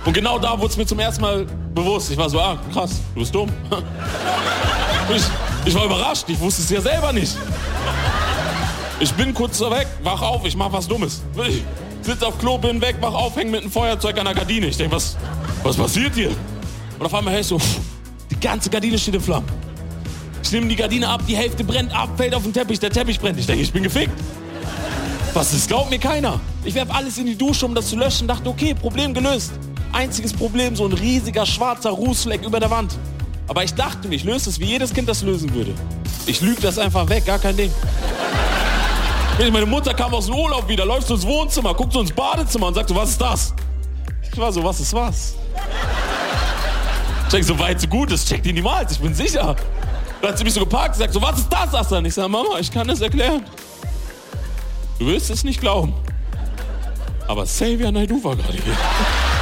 Und genau da wurde es mir zum ersten Mal bewusst. Ich war so, krass, du bist dumm. Ich war überrascht, ich wusste es ja selber nicht. Ich bin kurz weg, wach auf, ich mach was Dummes. Ich sitze auf Klo, bin weg, wach auf, häng mit einem Feuerzeug an der Gardine. Ich denke, was passiert hier? Und auf einmal höre ich so, die ganze Gardine steht in Flammen. Ich nehme die Gardine ab, die Hälfte brennt ab, fällt auf den Teppich, der Teppich brennt. Ich denke, ich bin gefickt. Was ist, glaubt mir keiner. Ich werf alles in die Dusche, um das zu löschen. Dachte, okay, Problem gelöst. Einziges Problem, so ein riesiger schwarzer Rußfleck über der Wand. Aber ich dachte mir, ich löse es, wie jedes Kind das lösen würde. Ich lüge das einfach weg, gar kein Ding. Meine Mutter kam aus dem Urlaub wieder, läuft so ins Wohnzimmer, guckt so ins Badezimmer und sagt so, was ist das? Ich war so, was ist was? Ich denke, so weit, so gut, das checkt die niemals, ich bin sicher. Dann hat sie mich so geparkt und sagt so, was ist das, Aslan? Ich sage, Mama, ich kann es erklären. Du willst es nicht glauben. Aber Xavier Naidoo war gerade hier.